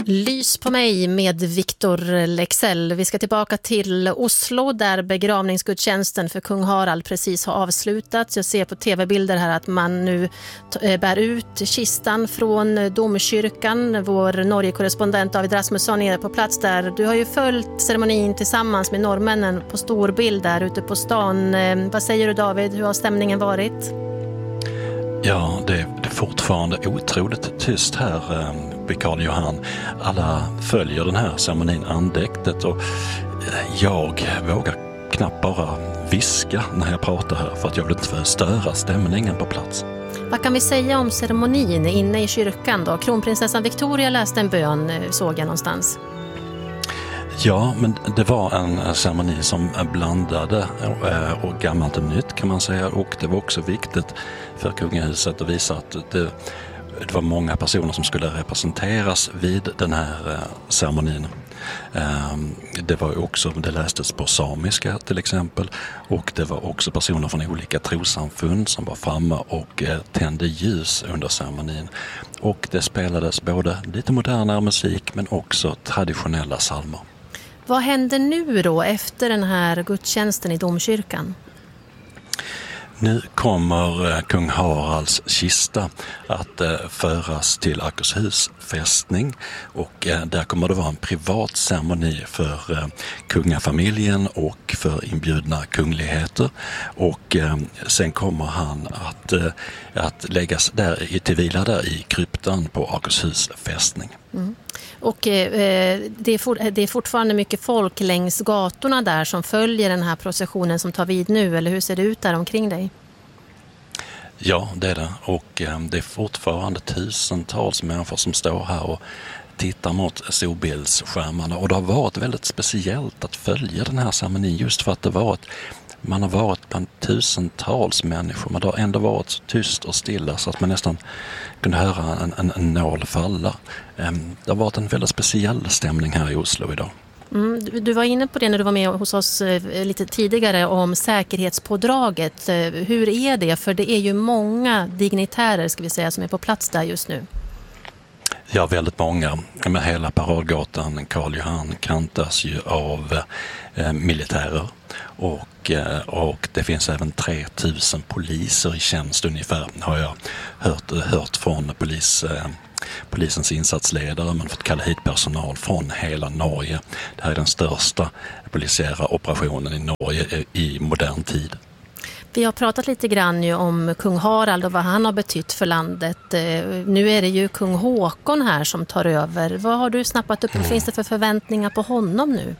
Lys på mig med Victor Leksell. Vi ska tillbaka till Oslo där begravningsgudstjänsten för kung Harald precis har avslutats. Jag ser på tv-bilder här att man nu bär ut kistan från domkyrkan. Vår Norge-korrespondent David Rasmusson är på plats där. Du har ju följt ceremonin tillsammans med norrmännen på storbild där ute på stan. Vad säger du, David? Hur har stämningen varit? Ja, det är fortfarande otroligt tyst här vid Karl Johan. Alla följer den här ceremonin andäktet och jag vågar knappt bara viska när jag pratar här för att jag vill inte förstöra stämningen på plats. Vad kan vi säga om ceremonin inne i kyrkan då? Kronprinsessan Victoria läste en bön, såg jag någonstans. Ja, men det var en ceremoni som blandade och gammalt och nytt kan man säga, och det var också viktigt för kungahuset att visa att det var många personer som skulle representeras vid den här ceremonin. Det var också, det lästes på samiska till exempel, och det var också personer från olika trossamfund som var framme och tände ljus under ceremonin. Och det spelades både lite modernare musik men också traditionella psalmer. Vad händer nu då efter den här gudstjänsten i domkyrkan? Nu kommer kung Haralds kista att föras till Akershus fästning och där kommer det vara en privat ceremoni för kungafamiljen och för inbjudna kungligheter, och sen kommer han att läggas där till vila där i kryptan på Akershus fästning. Mm. Och det är fortfarande mycket folk längs gatorna där som följer den här processionen som tar vid nu, eller hur ser det ut där omkring dig? Ja, det är det, och det är fortfarande tusentals människor som står här och tittar mot storbildsskärmarna, och det har varit väldigt speciellt att följa den här ceremonin just för att man har varit bland tusentals människor, men det har ändå varit så tyst och stilla så att man nästan kunde höra en nål falla. Det har varit en väldigt speciell stämning här i Oslo idag. Du var inne på det när du var med hos oss lite tidigare om säkerhetspådraget. Hur är det? För det är ju många dignitärer ska vi säga som är på plats där just nu. Ja, väldigt många. Med hela paradgatan Karl Johan kantas ju av militärer och det finns även 3000 poliser i tjänst ungefär, har jag hört från polisens insatsledare. Man fått kalla hit personal från hela Norge. Det här är den största polisiära operationen i Norge i modern tid. Vi har pratat lite grann ju om kung Harald och vad han har betytt för landet. Nu är det ju kung Håkon här som tar över. Vad har du snappat upp? Vad finns det för förväntningar på honom nu?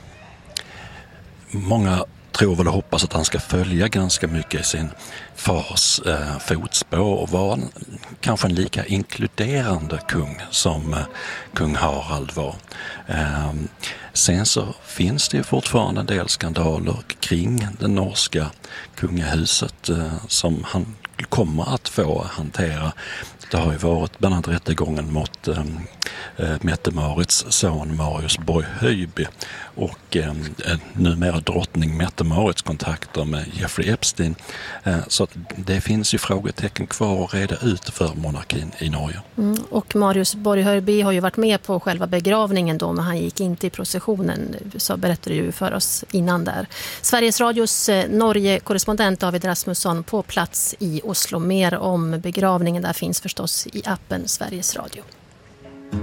Många tror väl och hoppas att han ska följa ganska mycket i sin fars fotspår och vara kanske en lika inkluderande kung som kung Harald var. Sen så finns det ju fortfarande en del skandaler kring det norska kungahuset som han kommer att få hantera. Det har ju varit bland annat rättegången mot Mette-Marits son Marius Borg-Höjby och numera drottning Mette-Marits kontakter med Jeffrey Epstein. Så att det finns ju frågetecken kvar att reda ut för monarkin i Norge. Och Marius Borg-Höjby har ju varit med på själva begravningen då, men han gick inte i processionen, så berättade du för oss innan där. Sveriges Radios Norge-korrespondent David Rasmusson på plats i Oslo. Mer om begravningen där finns förstås i appen Sveriges Radio.